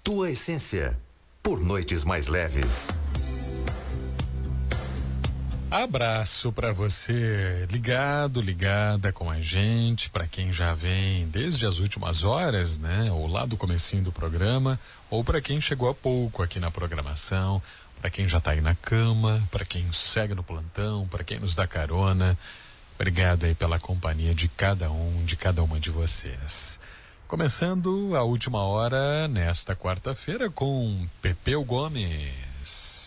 tua essência, por noites mais leves. Abraço para você, ligada com a gente, para quem já vem desde as últimas horas, né? Ou lá do comecinho do programa, ou para quem chegou há pouco aqui na programação, para quem já tá aí na cama, para quem segue no plantão, para quem nos dá carona. Obrigado aí pela companhia de cada um, de cada uma de vocês. Começando a última hora nesta quarta-feira com Pepeu Gomes.